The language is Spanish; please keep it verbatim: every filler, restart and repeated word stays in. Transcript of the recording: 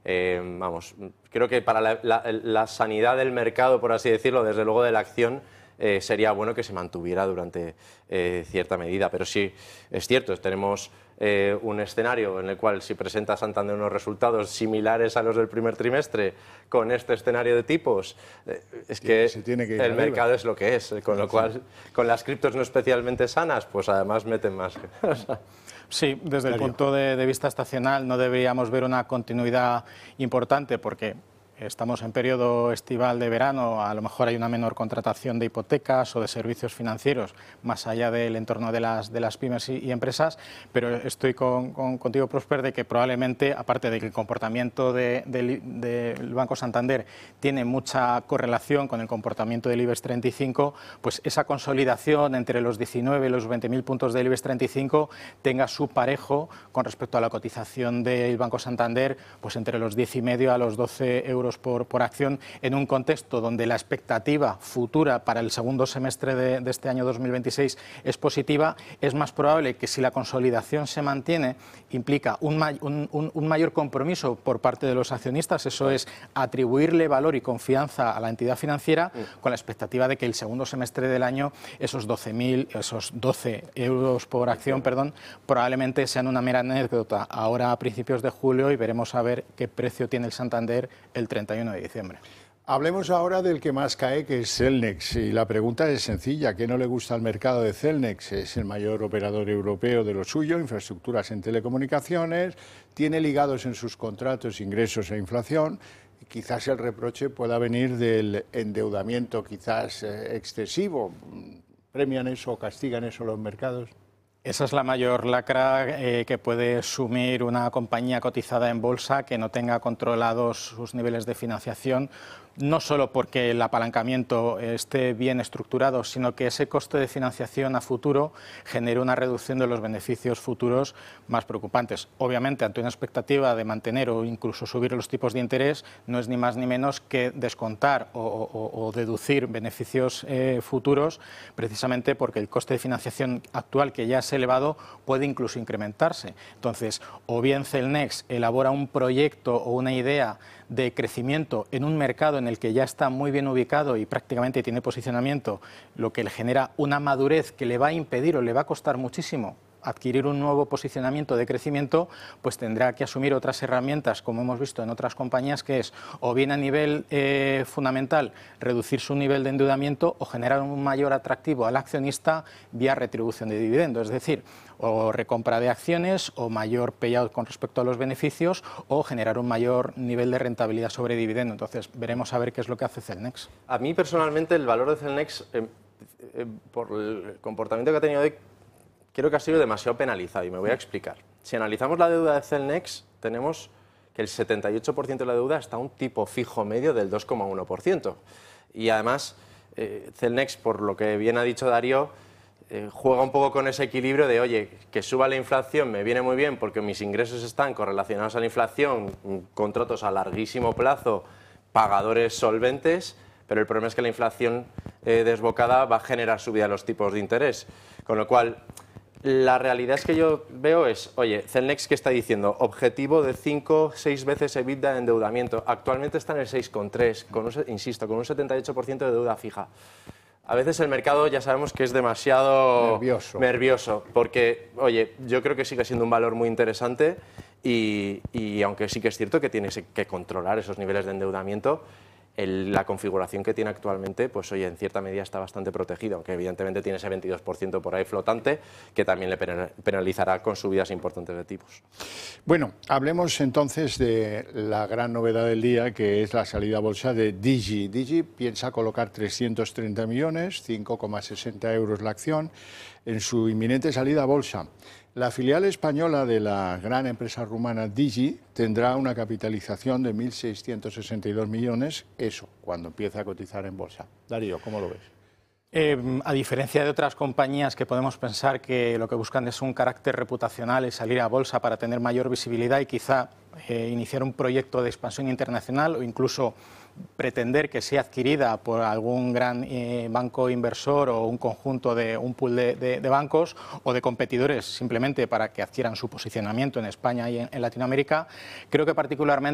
Eh, vamos, creo que para la, la, la sanidad del mercado, por así decirlo, desde luego de la acción, eh, sería bueno que se mantuviera durante eh, cierta medida. Pero sí, es cierto, tenemos eh, un escenario en el cual si presenta Santander unos resultados similares a los del primer trimestre con este escenario de tipos, eh, es que, se tiene que ir el mercado es lo que es, con lo cual, con las criptos no especialmente sanas, pues además meten más. Sí, desde el punto de, de vista estacional no deberíamos ver una continuidad importante porque estamos en periodo estival de verano, a lo mejor hay una menor contratación de hipotecas o de servicios financieros, más allá del entorno de las, de las pymes y, y empresas, pero estoy con, con, contigo, Prosper, de que probablemente, aparte de que el comportamiento de, de, del Banco Santander tiene mucha correlación con el comportamiento del IBEX treinta y cinco, pues esa consolidación entre los diecinueve y los veinte mil puntos del IBEX treinta y cinco tenga su parejo con respecto a la cotización del Banco Santander, pues entre los diez y medio a los doce euros Por, por acción, en un contexto donde la expectativa futura para el segundo semestre de, de este año dos mil veintiséis es positiva, es más probable que si la consolidación se mantiene, implica un, un, un, un mayor compromiso por parte de los accionistas, eso es atribuirle valor y confianza a la entidad financiera, con la expectativa de que el segundo semestre del año esos doce mil, esos doce euros por acción, perdón, probablemente sean una mera anécdota ahora a principios de julio y veremos a ver qué precio tiene el Santander el treinta y uno de diciembre. Hablemos ahora del que más cae, que es Cellnex, y la pregunta es sencilla: ¿qué no le gusta al mercado de Cellnex? Es el mayor operador europeo de lo suyo, infraestructuras en telecomunicaciones, tiene ligados en sus contratos ingresos e inflación. Quizás el reproche pueda venir del endeudamiento quizás eh, excesivo. ¿Premian eso o castigan eso los mercados? Esa es la mayor lacra eh, que puede asumir una compañía cotizada en bolsa que no tenga controlados sus niveles de financiación, no solo porque el apalancamiento esté bien estructurado, sino que ese coste de financiación a futuro genere una reducción de los beneficios futuros más preocupantes. Obviamente, ante una expectativa de mantener o incluso subir los tipos de interés, no es ni más ni menos que descontar o, o, o deducir beneficios eh, futuros, precisamente porque el coste de financiación actual, que ya es elevado, puede incluso incrementarse. Entonces, o bien Cellnex elabora un proyecto o una idea de crecimiento en un mercado en el que ya está muy bien ubicado y prácticamente tiene posicionamiento, lo que le genera una madurez que le va a impedir o le va a costar muchísimo adquirir un nuevo posicionamiento de crecimiento, pues tendrá que asumir otras herramientas, como hemos visto en otras compañías, que es o bien a nivel eh, fundamental reducir su nivel de endeudamiento o generar un mayor atractivo al accionista vía retribución de dividendos, es decir, o recompra de acciones o mayor payout con respecto a los beneficios o generar un mayor nivel de rentabilidad sobre dividendo. Entonces veremos a ver qué es lo que hace Cellnex. A mí personalmente el valor de Cellnex, eh, eh, por el comportamiento que ha tenido hoy, creo que ha sido demasiado penalizado y me voy a explicar. Si analizamos la deuda de Cellnex, tenemos que el setenta y ocho por ciento de la deuda está a un tipo fijo medio del dos coma uno por ciento. Y además, eh, Cellnex, por lo que bien ha dicho Darío, eh, juega un poco con ese equilibrio de, oye, que suba la inflación me viene muy bien porque mis ingresos están correlacionados a la inflación, contratos a larguísimo plazo, pagadores solventes, pero el problema es que la inflación eh, desbocada va a generar subida de los tipos de interés. Con lo cual, la realidad es que yo veo es, oye, Cellnex, ¿qué está diciendo? Objetivo de cinco, seis veces EBITDA de endeudamiento. Actualmente está en el seis coma tres, con un, insisto, con un setenta y ocho por ciento de deuda fija. A veces el mercado ya sabemos que es demasiado nervioso, nervioso porque, oye, yo creo que sigue siendo un valor muy interesante y, y aunque sí que es cierto que tiene que controlar esos niveles de endeudamiento, El, la configuración que tiene actualmente, pues oye, en cierta medida está bastante protegido, aunque evidentemente tiene ese veintidós por ciento por ahí flotante, que también le penalizará con subidas importantes de tipos. Bueno, hablemos entonces de la gran novedad del día, que es la salida a bolsa de Digi. Digi piensa colocar trescientos treinta millones, cinco coma sesenta euros la acción, en su inminente salida a bolsa. La filial española de la gran empresa rumana Digi tendrá una capitalización de mil seiscientos sesenta y dos millones, eso, cuando empiece a cotizar en bolsa. Darío, ¿cómo lo ves? Eh, a diferencia de otras compañías que podemos pensar que lo que buscan es un carácter reputacional y salir a bolsa para tener mayor visibilidad y quizá eh, iniciar un proyecto de expansión internacional o incluso pretender que sea adquirida por algún gran eh, banco inversor o un conjunto de un pool de, de, de bancos o de competidores simplemente para que adquieran su posicionamiento en España y en, en Latinoamérica, creo que particularmente